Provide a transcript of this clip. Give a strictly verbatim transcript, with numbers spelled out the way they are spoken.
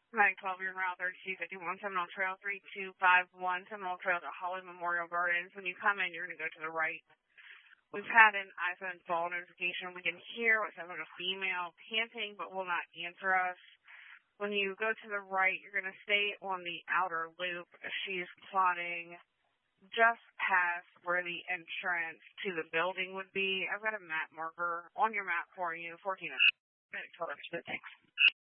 nine twelve, you're in Route thirty-two fifty-one, Seminole Trail, three two five one, Seminole Trail to Holly Memorial Gardens. When you come in, you're going to go to the right. We've had an iPhone fall notification. We can hear what's happening, a female panting but will not answer us. When you go to the right, you're going to stay on the outer loop. She's plotting just past where the entrance to the building would be. I've got a map marker on your map for you, fourteen. Thanks.